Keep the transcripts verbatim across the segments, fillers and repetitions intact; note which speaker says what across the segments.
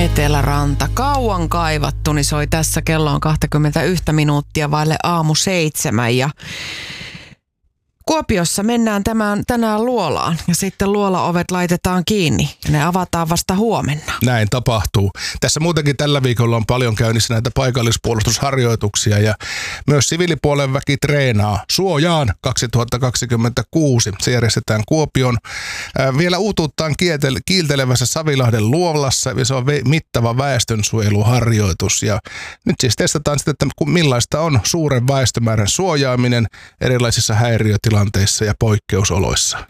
Speaker 1: Eteläranta. Kauan kaivattu, niin soi tässä. Kello on kaksikymmentäyksi minuuttia vaille aamu seitsemän ja Kuopiossa mennään tämän, tänään Luolaan ja sitten luolaovet laitetaan kiinni ja ne avataan vasta huomenna.
Speaker 2: Näin tapahtuu. Tässä muutenkin tällä viikolla on paljon käynnissä näitä paikallispuolustusharjoituksia ja myös siviilipuolen väki treenaa Suojaan kaksituhattakaksikymmentäkuusi. Se järjestetään Kuopion äh, vielä uutuuttaan kieltele- kiiltelevässä Savilahden Luolassa ja se on ve- mittava väestönsuojeluharjoitus. Ja nyt siis testataan sitten, että millaista on suuren väestömäärän suojaaminen erilaisissa häiriötilanteissa tilanteissa ja poikkeusoloissa.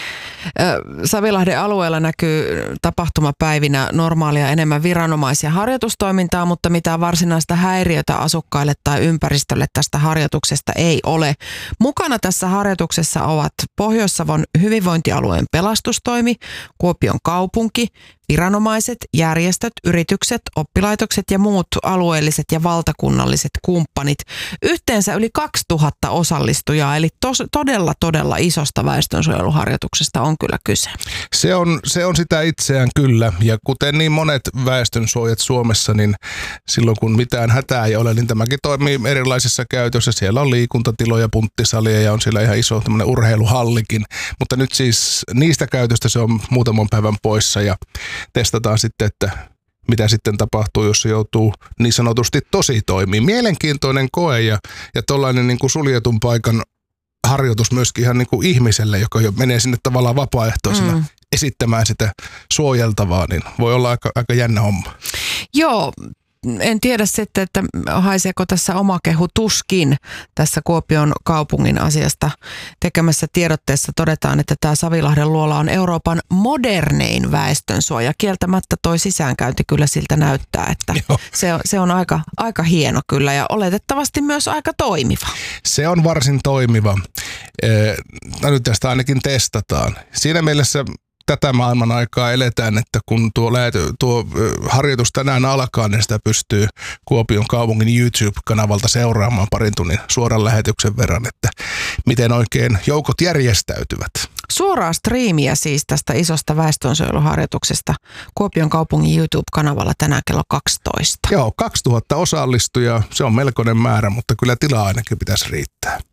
Speaker 1: Savilahden alueella näkyy tapahtumapäivinä normaalia enemmän viranomais- ja harjoitustoimintaa, mutta mitään varsinaista häiriötä asukkaille tai ympäristölle tästä harjoituksesta ei ole. Mukana tässä harjoituksessa ovat Pohjois-Savon hyvinvointialueen pelastustoimi, Kuopion kaupunki, viranomaiset, järjestöt, yritykset, oppilaitokset ja muut alueelliset ja valtakunnalliset kumppanit. Yhteensä yli kaksituhatta osallistujaa, eli tos, todella, todella isosta väestönsuojeluharjoituksesta on kyllä kyse.
Speaker 2: Se on, se on sitä itseään kyllä, ja kuten niin monet väestönsuojat Suomessa, niin silloin kun mitään hätää ei ole, niin tämäkin toimii erilaisissa käytössä. Siellä on liikuntatiloja, punttisalia ja on siellä ihan iso tämmöinen urheiluhallikin, mutta nyt siis niistä käytöstä se on muutaman päivän poissa ja testataan sitten, että mitä sitten tapahtuu, jos se joutuu niin sanotusti tosi toimii. Mielenkiintoinen koe ja, ja tollainen niin kuin suljetun paikan harjoitus myöskin ihan niin kuin ihmiselle, joka jo menee sinne tavallaan vapaaehtoisena mm. esittämään sitä suojeltavaa, niin voi olla aika, aika jännä homma.
Speaker 1: Joo. En tiedä sitten, että haiseeko tässä oma kehu tuskin tässä Kuopion kaupungin asiasta tekemässä tiedotteessa todetaan, että tämä Savilahden luola on Euroopan modernein väestönsuoja. Kieltämättä toi sisäänkäynti kyllä siltä näyttää, että se on, se on aika, aika hieno kyllä ja oletettavasti myös aika toimiva.
Speaker 2: Se on varsin toimiva. No nyt tästä ainakin testataan. Siinä mielessä tätä maailman aikaa eletään, että kun tuo, lähety, tuo harjoitus tänään alkaa, niin sitä pystyy Kuopion kaupungin YouTube-kanavalta seuraamaan parin tunnin suoran lähetyksen verran, että miten oikein joukot järjestäytyvät.
Speaker 1: Suoraa striimiä siis tästä isosta väestönsuojeluharjoituksesta Kuopion kaupungin YouTube-kanavalla tänään kello kaksitoista.
Speaker 2: Joo, kaksituhatta osallistujaa, se on melkoinen määrä, mutta kyllä tilaa ainakin pitäisi riittää.